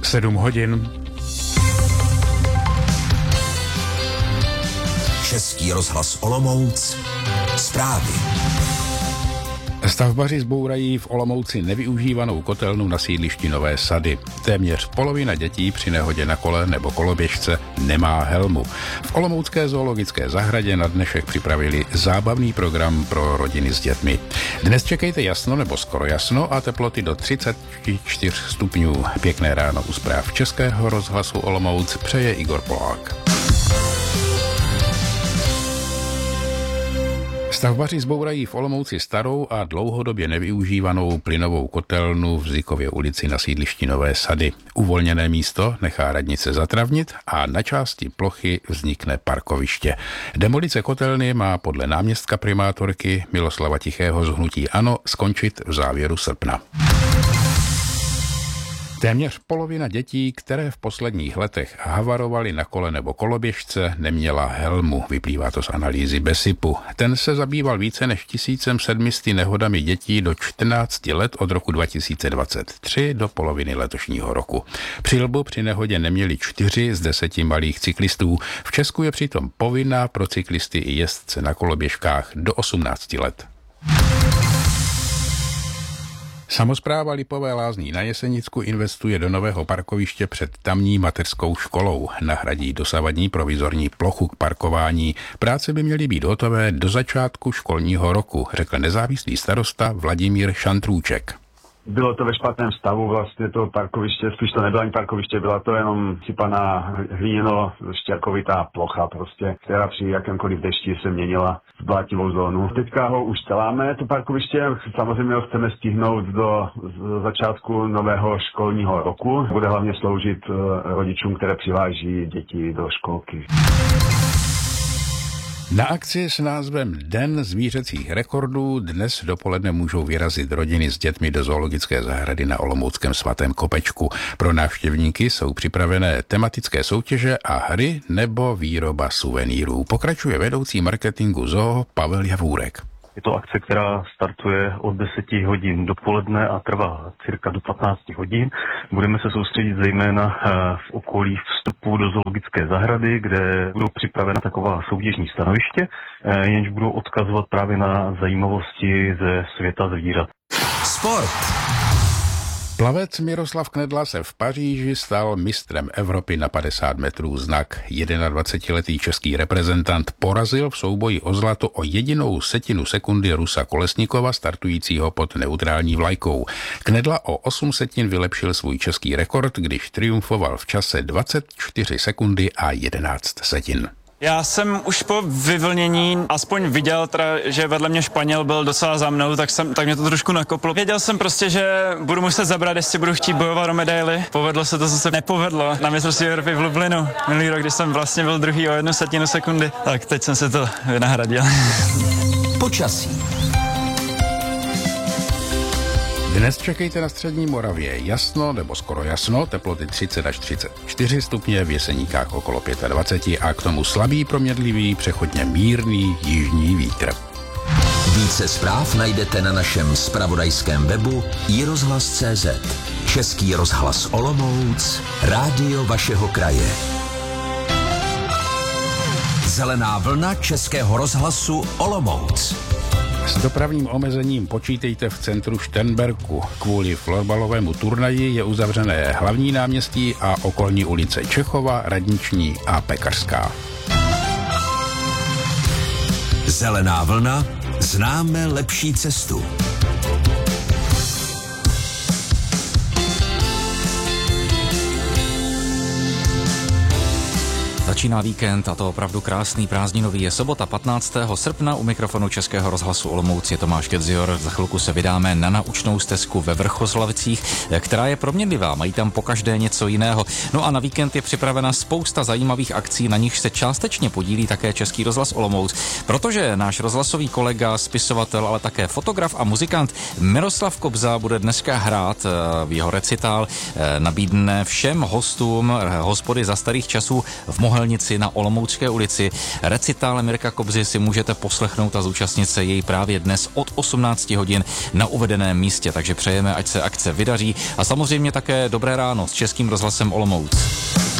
7 hodin. Český rozhlas Olomouc. Zprávy. Stavbaři zbourají v Olomouci nevyužívanou kotelnu na sídlišti Nové Sady. Téměř polovina dětí při nehodě na kole nebo koloběžce nemá helmu. V olomoucké zoologické zahradě na dnešek připravili zábavný program pro rodiny s dětmi. Dnes čekejte jasno nebo skoro jasno a teploty do 34 stupňů. Pěkné ráno u zpráv Českého rozhlasu Olomouc přeje Igor Polák. Stavbaři zbourají v Olomouci starou a dlouhodobě nevyužívanou plynovou kotelnu v Zykově ulici na sídlišti Nové Sady. Uvolněné místo nechá radnice zatravnit a na části plochy vznikne parkoviště. Demolice kotelny má podle náměstka primátorky Miloslava Tichého z hnutí ANO skončit v závěru srpna. Téměř polovina dětí, které v posledních letech havarovaly na kole nebo koloběžce, neměla helmu, vyplývá to z analýzy BESIPu. Ten se zabýval více než 1700 nehodami dětí do 14 let od roku 2023 do poloviny letošního roku. Přilbu při nehodě neměli 4 z 10 malých cyklistů. V Česku je přitom povinná pro cyklisty i jezdce na koloběžkách do 18 let. Samospráva Lipové Lázní na Jesenicku investuje do nového parkoviště před tamní mateřskou školou. Nahradí dosavadní provizorní plochu k parkování. Práce by měly být hotové do začátku školního roku, řekl nezávislý starosta Vladimír Šantrůček. Bylo to ve špatném stavu, vlastně to parkoviště, spíš to nebylo ani parkoviště, byla to jenom sypaná hlíno, štěrkovitá plocha prostě, která při jakémkoliv dešti se měnila v blátivou zónu. Teďka ho už děláme, to parkoviště, samozřejmě ho chceme stihnout do začátku nového školního roku. Bude hlavně sloužit rodičům, které přiváží děti do školky. Na akci s názvem Den zvířecích rekordů dnes dopoledne můžou vyrazit rodiny s dětmi do zoologické zahrady na olomouckém Svatém Kopečku. Pro návštěvníky jsou připravené tematické soutěže a hry nebo výroba suvenýrů. Pokračuje vedoucí marketingu zoo Pavel Javůrek. Je to akce, která startuje od 10 hodin dopoledne a trvá cirka do 15 hodin. Budeme se soustředit zejména v okolí vstupu do zoologické zahrady, kde budou připravena taková soutěžní stanoviště, jenž budou odkazovat právě na zajímavosti ze světa zvířat. Sport. Plavec Miroslav Knedla se v Paříži stal mistrem Evropy na 50 metrů znak. 21letý český reprezentant porazil v souboji o zlato o 1/10 sekundy Rusa Kolesnikova startujícího pod neutrální vlajkou. Knedla o 8 setin vylepšil svůj český rekord, když triumfoval v čase 24 sekundy a 11 setin. Já jsem už po vyvlnění aspoň viděl, že vedle mě Španěl byl docela za mnou, tak mě to trošku nakoplo. Věděl jsem prostě, že budu muset zabrat, jestli budu chtít bojovat o medaily. Povedlo se to, co se nepovedlo na mistrovství Evropy v Lublinu minulý rok, když jsem vlastně byl druhý o 1/10 sekundy. Tak teď jsem se to vynahradil. Počasí. Dnes čekejte na střední Moravě jasno nebo skoro jasno, teploty 30 až 34 stupně, v Jeseníkách okolo 25 a k tomu slabý proměnlivý, přechodně mírný jižní vítr. Více zpráv najdete na našem zpravodajském webu iRozhlas.cz. Český rozhlas Olomouc, rádio vašeho kraje. Zelená vlna Českého rozhlasu Olomouc. S dopravním omezením počítejte v centru Šternberku. Kvůli florbalovému turnaji je uzavřené hlavní náměstí a okolní ulice Čechova, Radniční a Pekařská. Zelená vlna, známe lepší cestu. Začíná víkend a to opravdu krásný prázdninový. Je sobota 15. srpna, u mikrofonu Českého rozhlasu Olomouc je Tomáš Kedzior. Za chvilku se vydáme na naučnou stezku ve Vrchozlavicích, která je proměnlivá, mají tam pokaždé něco jiného. No a na víkend je připravena spousta zajímavých akcí, na nichž se částečně podílí také Český rozhlas Olomouc, protože náš rozhlasový kolega, spisovatel, ale také fotograf a muzikant Miroslav Kobza bude dneska hrát v jeho recitál, nabídne všem hostům hospody za starých časů v Mohelně Melnici na Olomoucké ulici. Recitál Mirka Kobzy si můžete poslechnout a zúčastnit se jej právě dnes od 18 hodin na uvedeném místě, takže přejeme, ať se akce vydaří a samozřejmě také dobré ráno s Českým rozhlasem Olomouc.